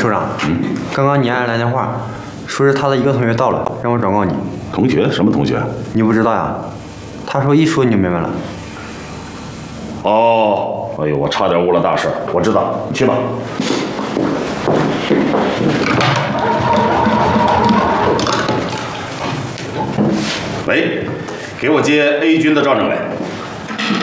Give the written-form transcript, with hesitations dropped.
首长，刚刚你爱人来电话，说是他的一个同学到了，让我转告你。 同学？什么同学？ 你不知道呀？他说一说你就明白了。 哦，哎呦，我差点误了大事。我知道，你去吧。喂，给我接 A 军的赵政委。